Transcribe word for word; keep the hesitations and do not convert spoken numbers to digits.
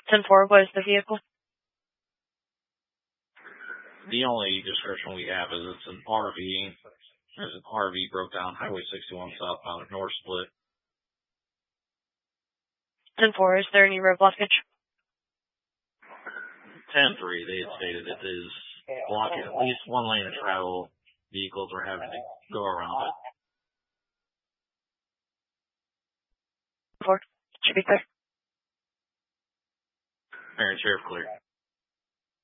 ten four, what is the vehicle? The only description we have is it's an R V. There's an R V broke down Highway sixty-one southbound at North Split. ten four, is there any road blockage? ten three, they had stated it is blocking at least one lane of travel. Vehicles are having to go around it. Four, should be clear. Aaron, Sheriff clear.